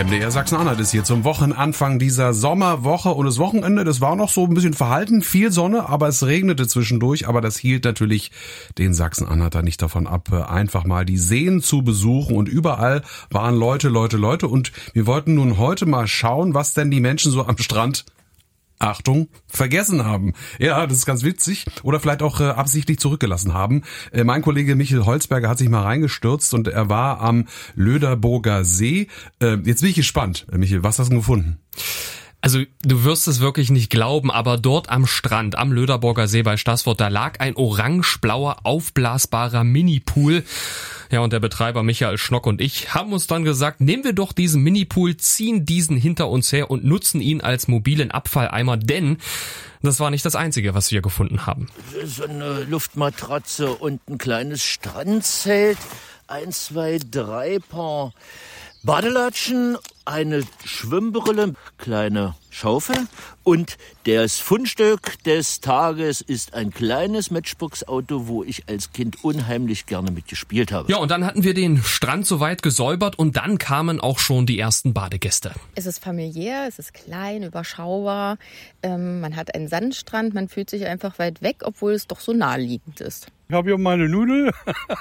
MDR Sachsen-Anhalt ist hier zum Wochenanfang dieser Sommerwoche und das Wochenende, das war noch so ein bisschen verhalten, viel Sonne, aber es regnete zwischendurch, aber das hielt natürlich den Sachsen-Anhalter nicht davon ab, einfach mal die Seen zu besuchen und überall waren Leute und wir wollten nun heute mal schauen, was denn die Menschen so am Strand, Achtung, vergessen haben. Ja, das ist ganz witzig. Oder vielleicht auch absichtlich zurückgelassen haben. Mein Kollege Michael Holzberger hat sich mal reingestürzt und er war am Löderburger See. Jetzt bin ich gespannt, Michael, was hast du gefunden? Also du wirst es wirklich nicht glauben, aber dort am Strand, am Löderburger See bei Staßfurt, da lag ein orange-blauer, aufblasbarer Minipool. Ja, und der Betreiber Michael Schnock und ich haben uns dann gesagt, nehmen wir doch diesen Minipool, ziehen diesen hinter uns her und nutzen ihn als mobilen Abfalleimer, denn das war nicht das Einzige, was wir gefunden haben. So eine Luftmatratze und ein kleines Strandzelt, 1, 2, 3 Paar Badelatschen, eine Schwimmbrille, kleine Schaufel und das Fundstück des Tages ist ein kleines Matchbox-Auto, wo ich als Kind unheimlich gerne mitgespielt habe. Ja, und dann hatten wir den Strand soweit gesäubert und dann kamen auch schon die ersten Badegäste. Es ist familiär, es ist klein, überschaubar, man hat einen Sandstrand, man fühlt sich einfach weit weg, obwohl es doch so naheliegend ist. Ich habe hier meine Nudel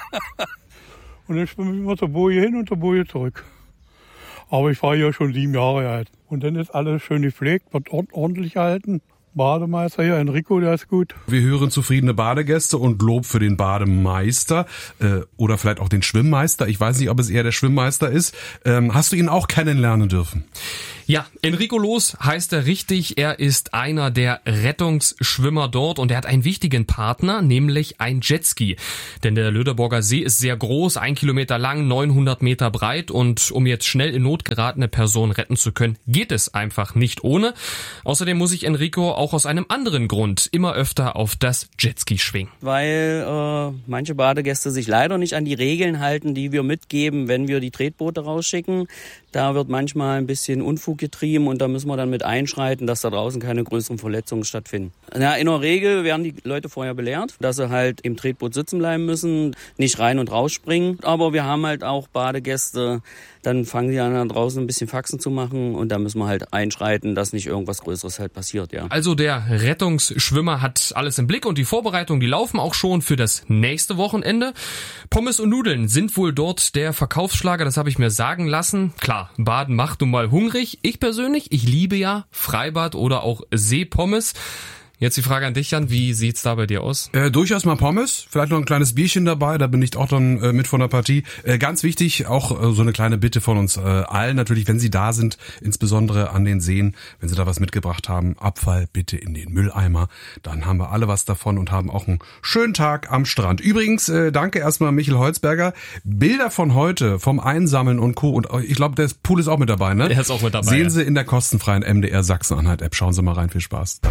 und dann schwimme ich immer zur Boje hin und zur Boje zurück. Aber ich war hier schon 7 Jahre alt. Und dann ist alles schön gepflegt, wird ordentlich gehalten. Bademeister hier, Enrico, der ist gut. Wir hören zufriedene Badegäste und Lob für den Bademeister oder vielleicht auch den Schwimmmeister. Ich weiß nicht, ob es eher der Schwimmmeister ist. Hast du ihn auch kennenlernen dürfen? Ja, Enrico Loos heißt er richtig. Er ist einer der Rettungsschwimmer dort und er hat einen wichtigen Partner, nämlich ein Jetski. Denn der Löderburger See ist sehr groß, 1 Kilometer lang, 900 Meter breit und um jetzt schnell in Not geratene Personen retten zu können, geht es einfach nicht ohne. Außerdem muss sich Enrico auch aus einem anderen Grund immer öfter auf das Jetski schwingen. Weil manche Badegäste sich leider nicht an die Regeln halten, die wir mitgeben, wenn wir die Tretboote rausschicken. Da wird manchmal ein bisschen Unfug getrieben und da müssen wir dann mit einschreiten, dass da draußen keine größeren Verletzungen stattfinden. Ja, in der Regel werden die Leute vorher belehrt, dass sie halt im Tretboot sitzen bleiben müssen, nicht rein und rausspringen. Aber wir haben halt auch Badegäste, dann fangen die an, da draußen ein bisschen Faxen zu machen und da müssen wir halt einschreiten, dass nicht irgendwas Größeres halt passiert, ja. Also der Rettungsschwimmer hat alles im Blick und die Vorbereitungen, die laufen auch schon für das nächste Wochenende. Pommes und Nudeln sind wohl dort der Verkaufsschlager, das habe ich mir sagen lassen. Klar, Baden macht nun mal hungrig. Ich persönlich, ich liebe ja Freibad oder auch Seepommes. Jetzt die Frage an dich, Jan, wie sieht's da bei dir aus? Durchaus mal Pommes, vielleicht noch ein kleines Bierchen dabei, da bin ich auch dann mit von der Partie. Ganz wichtig, auch so eine kleine Bitte von uns allen, natürlich, wenn Sie da sind, insbesondere an den Seen, wenn Sie da was mitgebracht haben, Abfall bitte in den Mülleimer, dann haben wir alle was davon und haben auch einen schönen Tag am Strand. Übrigens, danke erstmal Michael Holzberger, Bilder von heute vom Einsammeln und Co. Und ich glaube, der Pool ist auch mit dabei, ne? Der ist auch mit dabei. Sehen Sie in der kostenfreien MDR Sachsen-Anhalt-App, schauen Sie mal rein, viel Spaß.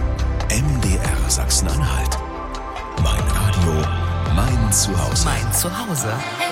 MDR Sachsen-Anhalt. Mein Radio, mein Zuhause. Mein Zuhause.